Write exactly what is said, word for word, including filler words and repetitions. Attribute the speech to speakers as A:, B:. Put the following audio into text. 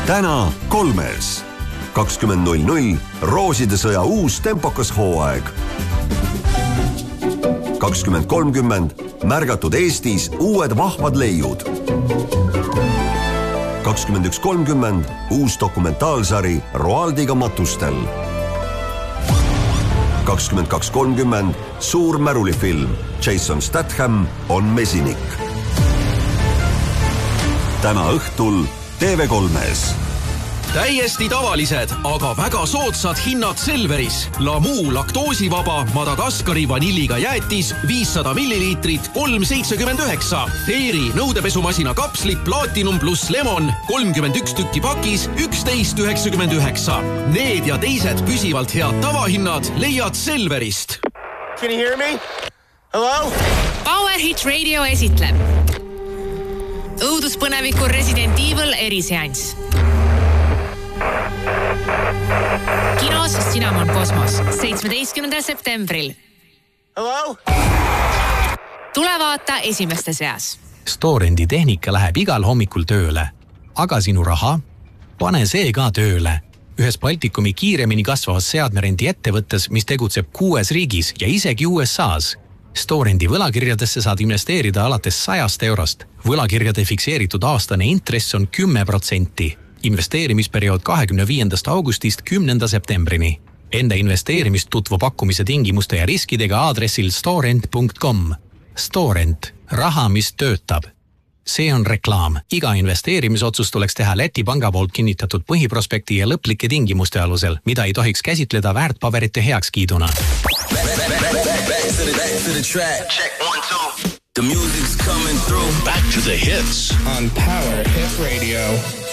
A: täna kolmes. kakskümmend null null Rooside sõja uus tempokas hooaeg. kakskümmend kolmkümmend märgatud Eestis uued vahvad leiud. kakskümmend üks kolmkümmend uus dokumentaalsari Roaldiga matustel. kakskümmend kaks kolmkümmend suur märulifilm Jason Statham on mesinik. täna õhtul T V kolmes.
B: Täiesti tavalised, aga väga soodsad hinnad Selveris. Lamu laktoosivaba Madagaskari vanilliga jäätis viissada milliliitrit kolm seitsekümmend üheksa. Teeri nõudepesumasina kapslid Platinum plus Lemon kolmkümmend üks tükki pakis üksteist üheksakümmend üheksa. Need ja teised püsivalt head tavahinnad leiad Selverist.
C: Can you hear me? Hello?
D: Power Hit Radio esitleb õuduspõneviku Resident Evil eriseanss. Kinos Cinnamon Cosmos seitsmeteistkümnendal septembril.
C: Hello?
D: Tule vaata esimeste seas.
E: Storendi tehnika läheb igal hommikul tööle. Aga sinu raha? Pane see ka tööle. Ühes Baltikumi kiiremini kasvavas seadmerendi ettevõttes, mis tegutseb kuues riigis ja isegi U S A's. Storendi võlakirjadesse saad investeerida alates sajast eurost. Võlakirjade fikseeritud aastane intress on kümme protsenti. Investeerimisperiood kahekümne viiendast augustist kümnenda septembrini. Enda investeerimist tutvu pakkumise tingimuste ja riskidega aadressil storent punkt com. Storent. Raha, mis töötab. See on reklaam. Iga investeerimisotsust tuleks teha Läti panga poolt kinnitatud põhiprospekti ja lõplike tingimuste alusel, mida ei tohiks käsitleda väärtpaberite heakskiiduna.
F: To the, back to the track. Check one, two. The music's coming through.
G: Back to the hits
H: on Power Hit Radio.